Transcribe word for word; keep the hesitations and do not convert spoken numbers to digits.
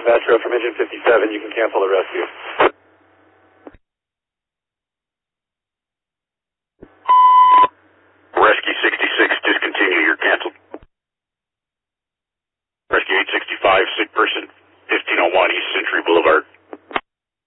dispatcher from engine fifty-seven. You can cancel the rescue.